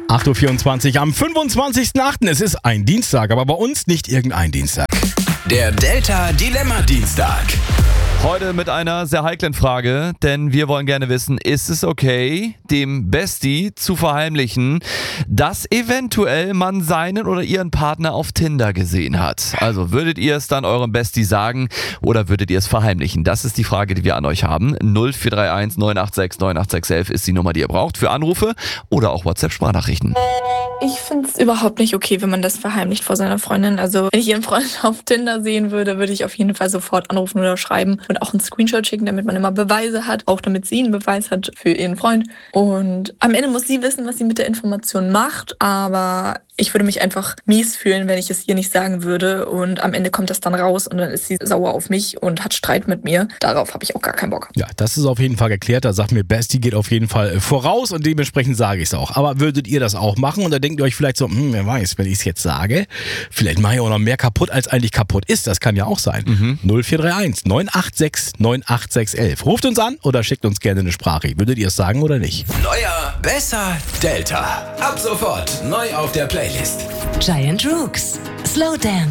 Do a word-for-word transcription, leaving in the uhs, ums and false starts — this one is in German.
acht Uhr vierundzwanzig am fünfundzwanzigsten achten Es ist ein Dienstag, aber bei uns nicht irgendein Dienstag. Der Delta Dilemma Dienstag. Heute mit einer sehr heiklen Frage, denn wir wollen gerne wissen, ist es okay, dem Bestie zu verheimlichen, dass eventuell man seinen oder ihren Partner auf Tinder gesehen hat? Also würdet ihr es dann eurem Bestie sagen oder würdet ihr es verheimlichen? Das ist die Frage, die wir an euch haben. null vier drei eins neun acht sechs neun acht sechs eins ist die Nummer, die ihr braucht für Anrufe oder auch WhatsApp-Sprachnachrichten. Ich finde es überhaupt nicht okay, wenn man das verheimlicht vor seiner Freundin. Also wenn ich ihren Freund auf Tinder sehen würde, würde ich auf jeden Fall sofort anrufen oder schreiben und auch einen Screenshot schicken, damit man immer Beweise hat, auch damit sie einen Beweis hat für ihren Freund. Und am Ende muss sie wissen, was sie mit der Information macht, aber ich würde mich einfach mies fühlen, wenn ich es ihr nicht sagen würde und am Ende kommt das dann raus und dann ist sie sauer auf mich und hat Streit mit mir. Darauf habe ich auch gar keinen Bock. Ja, das ist auf jeden Fall geklärt. Da sagt mir, Bestie geht auf jeden Fall voraus und dementsprechend sage ich es auch. Aber würdet ihr das auch machen? Und da denkt ihr euch vielleicht so, hm, wer weiß, wenn ich es jetzt sage, vielleicht mache ich auch noch mehr kaputt, als eigentlich kaputt ist. Das kann ja auch sein. Mhm. null vier drei eins neun acht sechs neun acht sechs eins. Ruft uns an oder schickt uns gerne eine Sprache. Würdet ihr es sagen oder nicht? Neuer, besser, Delta. Ab sofort neu auf der Playlist. Giant Rooks. Slow Dance.